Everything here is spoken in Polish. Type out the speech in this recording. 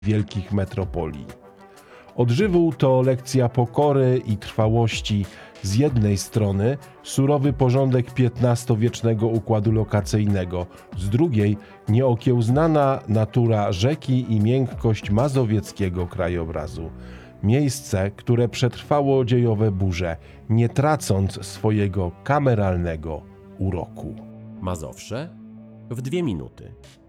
wielkich metropolii. Odżywół to lekcja pokory i trwałości z jednej strony, surowy porządek XV-wiecznego układu lokacyjnego, z drugiej nieokiełznana natura rzeki i miękkość mazowieckiego krajobrazu. Miejsce, które przetrwało dziejowe burze, nie tracąc swojego kameralnego uroku. Mazowsze w 2 minuty.